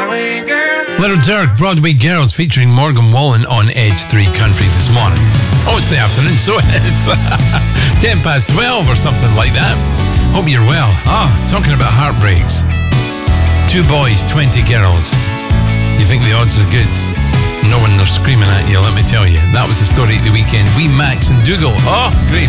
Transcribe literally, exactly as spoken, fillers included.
Broadway Girls. Little Dirk, Broadway Girls, featuring Morgan Wallen on Edge three Country this morning. Oh, it's the afternoon, so it's ten past twelve or something like that. Hope you're well. Ah, talking about heartbreaks. Two boys, twenty girls. You think the odds are good? No one they're screaming at you, let me tell you. That was the story at the weekend. Wee Max and Dougal. Oh, great